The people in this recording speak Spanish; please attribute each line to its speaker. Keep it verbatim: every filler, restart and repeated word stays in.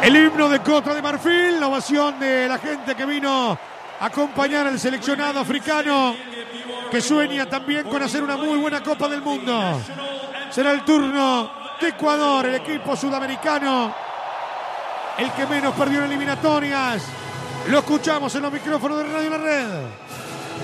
Speaker 1: El himno de Costa de Marfil, la ovación de la gente que vino a acompañar al seleccionado africano, que sueña también con hacer una muy buena Copa del Mundo. Será el turno de Ecuador, el equipo sudamericano, el que menos perdió en eliminatorias. Lo escuchamos en los micrófonos de Radio La Red.